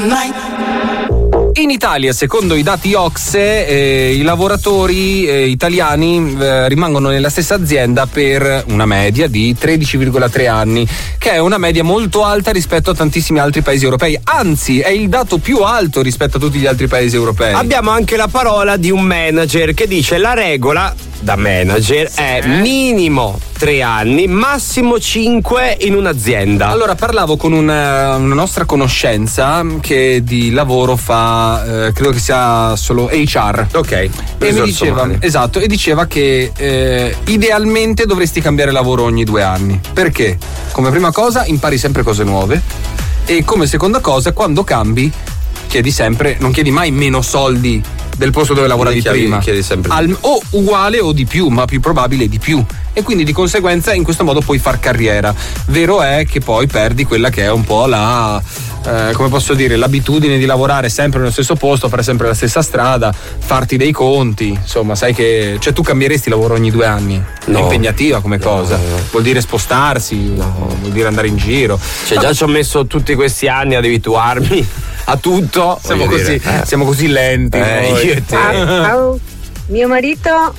In Italia, secondo i dati OCSE, i lavoratori italiani rimangono nella stessa azienda per una media di 13,3 anni, che è una media molto alta rispetto a tantissimi altri paesi europei. Anzi, è il dato più alto rispetto a tutti gli altri paesi europei. Abbiamo anche la parola di un manager che dice: la regola da manager è minimo 3 anni, massimo 5 in un'azienda. Allora, parlavo con una nostra conoscenza che di lavoro fa, credo che sia solo HR. Ok. E mi diceva, esatto, e diceva che idealmente dovresti cambiare lavoro ogni 2 anni. Perché? Come prima cosa impari sempre cose nuove, e come seconda cosa, quando cambi non chiedi mai meno soldi del posto dove lavoravi prima, chiedi sempre o uguale o di più, ma più probabile di più, e quindi di conseguenza in questo modo puoi far carriera. Vero è che poi perdi quella che è un po' la come posso dire, l'abitudine di lavorare sempre nello stesso posto, fare sempre la stessa strada, farti dei conti, insomma, sai che, cioè, tu cambieresti lavoro ogni 2 anni? No. È impegnativa come cosa. Vuol dire spostarsi, vuol dire andare in giro, già ci ho messo tutti questi anni ad abituarmi a tutto. Siamo così lenti noi. Io e te. Ciao. Mio marito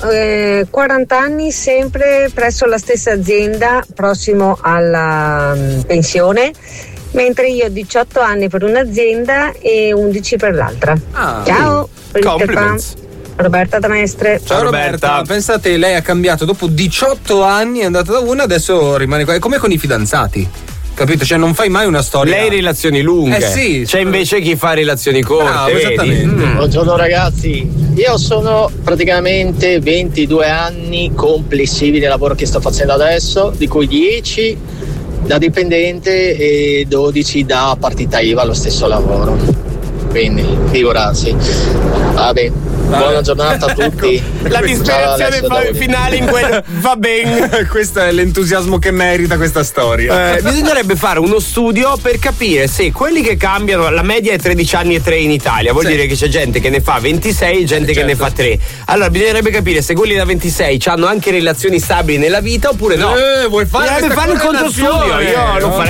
40 anni sempre presso la stessa azienda, prossimo alla pensione, mentre io 18 anni per un'azienda e 11 per l'altra. Ciao. Compliments. Roberta da Mestre. Ciao Roberta. Pensate, lei ha cambiato dopo 18 anni, è andata da una, adesso rimane qua. È come con i fidanzati, capito? Cioè, non fai mai una storia. Lei relazioni lunghe. Sì. C'è invece chi fa relazioni corte. Esattamente. Buongiorno ragazzi, io sono praticamente 22 anni complessivi del lavoro che sto facendo adesso, di cui 10 da dipendente e 12 da partita IVA, lo stesso lavoro. Quindi, figurarsi. Vabbè. Buona giornata a tutti. Ecco, la disperazione finale in quello va bene. Questo è l'entusiasmo che merita questa storia. Bisognerebbe fare uno studio per capire se quelli che cambiano, la media è 13 anni e 3 in Italia, vuol dire che c'è gente che ne fa 26 e gente che ne fa 3. Allora bisognerebbe capire se quelli da 26 hanno anche relazioni stabili nella vita oppure no. Vuoi fare il controstudio? Io non farei